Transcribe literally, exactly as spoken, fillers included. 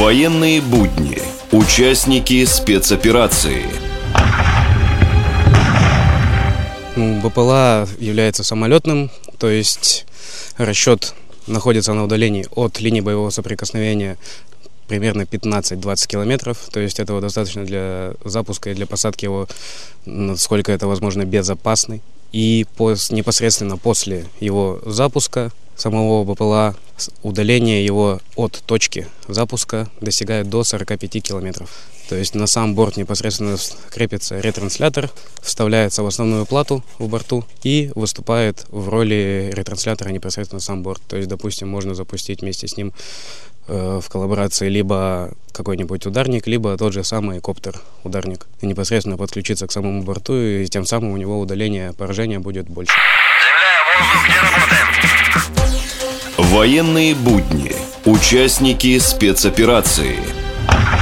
Военные будни. Участники спецоперации. Ну, БПЛА является самолетным, то есть расчет находится на удалении от линии боевого соприкосновения примерно пятнадцать-двадцать километров, то есть этого достаточно для запуска и для посадки его, насколько это возможно, безопасный. И пос, непосредственно после его запуска, самого БПЛА, удаление его от точки запуска достигает до сорока пяти километров. То есть на сам борт непосредственно крепится ретранслятор, вставляется в основную плату в борту и выступает в роли ретранслятора непосредственно сам борт. То есть, допустим, можно запустить вместе с ним э, в коллаборации либо какой-нибудь ударник, либо тот же самый коптер-ударник. И непосредственно подключиться к самому борту, и тем самым у него удаление поражения будет больше. Земля, воздух, где работаем? Военные будни. Участники спецоперации.